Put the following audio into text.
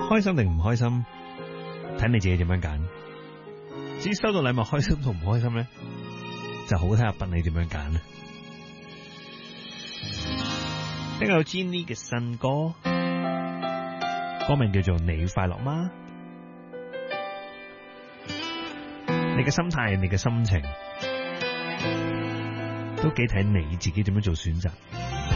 開心定唔開心，睇你自己點樣揀。至於收到禮物開心同唔開心咧，就好睇下笨你點樣揀啦。聽有 Jenny 嘅新歌，歌名叫做你快樂嗎？你嘅心態，你嘅心情，都幾睇你自己點樣做選擇。